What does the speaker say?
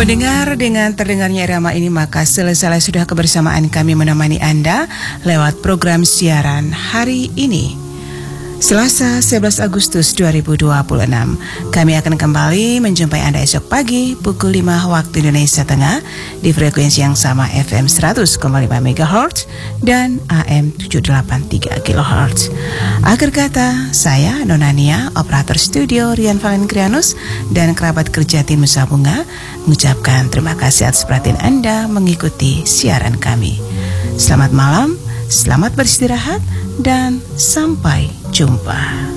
Pendengar, dengan terdengarnya irama ini maka selesai sudah kebersamaan kami menemani Anda lewat program siaran hari ini. Selasa 11 Agustus 2026. Kami akan kembali menjumpai Anda esok pagi pukul 5 waktu Indonesia Tengah di frekuensi yang sama FM 100,5 MHz dan AM 783 kHz. Akhir kata, saya Nonania, operator studio Rian Valenkrianus dan kerabat kerja tim Nusa Bunga mengucapkan terima kasih atas perhatian Anda mengikuti siaran kami. Selamat malam, selamat beristirahat, dan sampai jumpa.